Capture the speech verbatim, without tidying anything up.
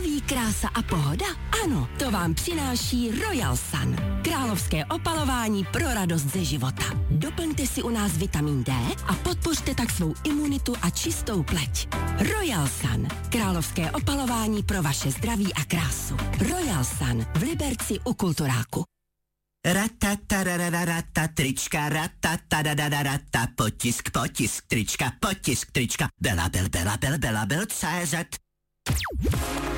Zdraví, krása a pohoda? Ano, to vám přináší Royal Sun. Královské opalování pro radost ze života. Doplňte si u nás vitamin D a podpořte tak svou imunitu a čistou pleť. Royal Sun. Královské opalování pro vaše zdraví a krásu. Royal Sun v Liberci u Kulturáku. Ratatarararata, trička, ratatadadadadata, potisk, potisk, trička, potisk, trička, Bela, Bel, Bela, Bel, Bela, Bel, C Z.